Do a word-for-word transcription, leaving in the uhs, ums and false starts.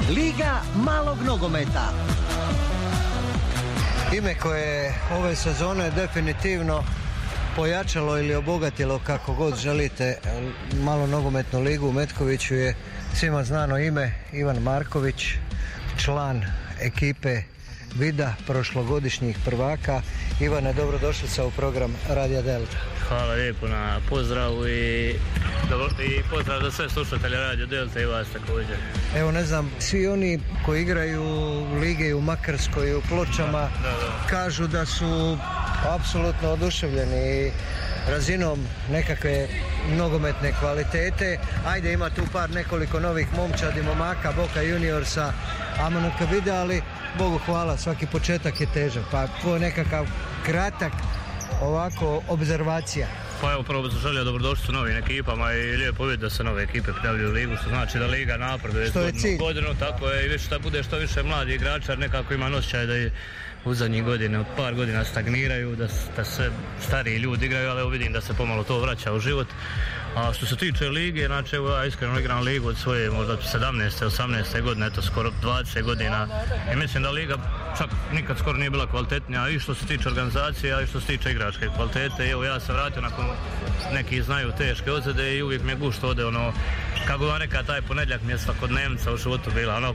Liga malog nogometa. Ime koje ove sezone definitivno pojačalo ili obogatilo, kako god želite, malo nogometnu ligu u Metkoviću je svima znano ime Ivan Marković, član ekipe Vida, prošlogodišnjih prvaka. Ivane, dobrodošlica u program Radija Delta. Hvala lijepo na pozdravu i, i pozdrav za sve slušatelje Radio Delta i vas također. Evo, ne znam, svi oni koji igraju lige u Makarskoj i u Pločama da, da, da. kažu da su apsolutno oduševljeni razinom nekakve nogometne kvalitete. Ajde, ima tu par nekoliko novih momčadi, momaka, Boka Juniorsa, Amanuka Vida, ali Bogu hvala, svaki početak je težak. Pa tvoj nekakav kratak ovako obzervacija. Pa evo, prvo sam želio dobrodošlicu novim ekipama i lijepo vidjeti da se nove ekipe prijavljuju u ligu, što znači da liga napreduje godinu, godinu, tako je, i više da bude što više mladi igrača, jer nekako ima osjećaj da je u zadnjih godina, od par godina stagniraju, da, da se stariji ljudi igraju, ali evo vidim da se pomalo to vraća u život. A što se tiče lige, znači evo ja iskreno igram ligu od svoje možda sedamnaeste, osamnaeste godine, eto skoro dvadeset godina, i mislim da liga čak nikad skoro nije bila kvalitetnija i što se tiče organizacije, a i što se tiče igračke kvalitete. Evo ja sam vratio nakon, neki znaju, teške ozljede i uvijek mi je gušt ode, ono, kako vam reka, taj ponedjeljak mi je svakodnevnica u životu bila, ono,